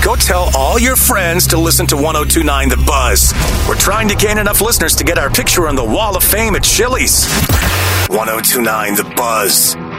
Go tell all your friends to listen to 102.9 The Buzz. We're trying to gain enough listeners to get our picture on the Wall of Fame at Chili's. 102.9 The Buzz.